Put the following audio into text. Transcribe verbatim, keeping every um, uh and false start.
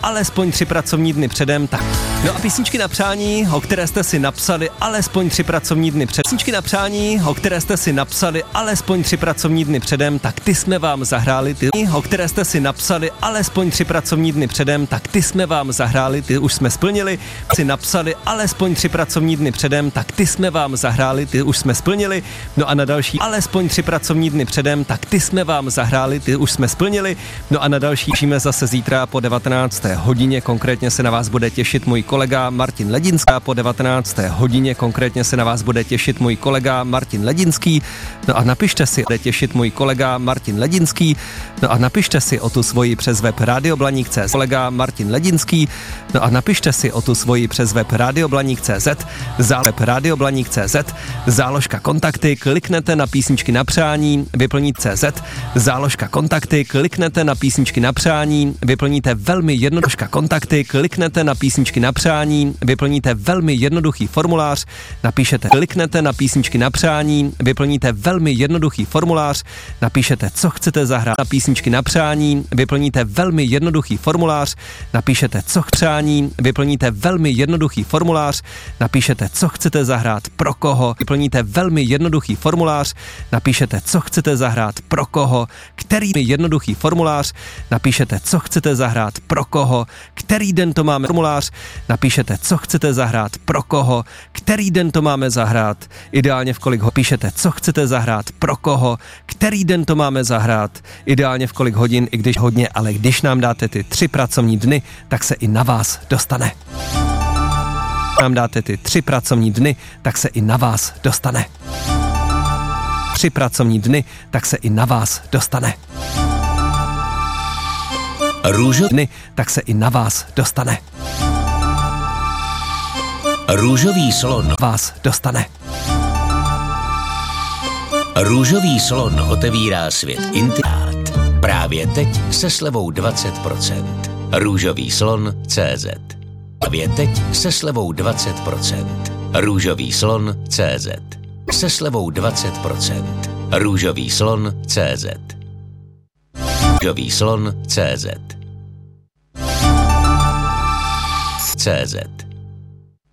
alespoň tři pracovní dny předem, tak. No a písničky na přání, o které jste si napsali alespoň tři pracovní dny před. Písničky na přání, o které jste si napsali alespoň tři pracovní dny předem, tak ty jsme vám zahráli, ty, o které jste si napsali alespoň tři pracovní dny předem, tak ty jsme vám zahráli, ty už jsme splnili. Si napsali alespoň tři pracovní dny předem, tak ty jsme vám zahráli, ty už jsme splnili. No a na další alespoň tři pracovní dny předem, tak ty jsme vám zahráli, ty už jsme splnili. No a na další přijme zase zítra po devatenácté hodině, konkrétně se na vás bude těšit můj kolega Martin Ledinský. Po devatenácté hodině konkrétně se na vás bude těšit můj kolega Martin Ledinský. No a napište si, bude těšit můj kolega Martin Ledinský. No a napište si o tu svoji přes web radioblaník tečka cé zet. Kolega Martin Ledinský. No a napište si o tu svoji přes web radioblaník tečka cé zet. Za web radioblaník tečka cé zet. Záložka kontakty, kliknete na písničky na přání, vyplníte cé zet. Záložka kontakty, kliknete na písničky na přání, vyplníte velmi jednoduchá kontakty, kliknete na písničky na přání, vyplníte velmi jednoduchý formulář, napíšete, kliknete na písničky na přání, vyplníte velmi jednoduchý formulář, napíšete, co chcete zahrát na písničky na přání, vyplníte velmi jednoduchý formulář, napíšete, co přání, vyplníte velmi jednoduchý formulář, napíšete, co chcete zahrát, pro koho, vyplníte velmi jednoduchý formulář, napíšete, co chcete zahrát, pro koho, který jednoduchý formulář, napíšete, co chcete zahrát, pro koho, který den to máme formulář, napíšete, co chcete zahrát, pro koho, který den to máme zahrát, ideálně v kolik ho píšete, co chcete zahrát, pro koho, který den to máme zahrát, ideálně v kolik hodin, i když hodně, ale když nám dáte ty tři pracovní dny, tak se i na vás dostane. Nám dáte ty tři pracovní dny, tak se i na vás dostane. Tři pracovní dny, tak se i na vás dostane. Růžový dny, tak se i na vás dostane. Růžový slon vás dostane. Růžový slon otevírá svět intimát. Právě teď se slevou dvacet procent. Růžový slon tečka cé zet. Právě teď se slevou dvacet procent. Růžový slon tečka cé zet. Se slevou dvacet procent. Růžový slon tečka cé zet. Růžový slon tečka cé zet. cé zet.